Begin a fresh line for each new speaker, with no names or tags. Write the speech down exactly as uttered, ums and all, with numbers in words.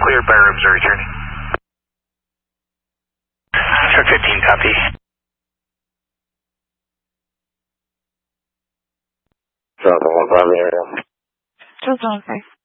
cleared by rooms are returning. Truck fifteen, copy.
Truck one five area.
Just one five.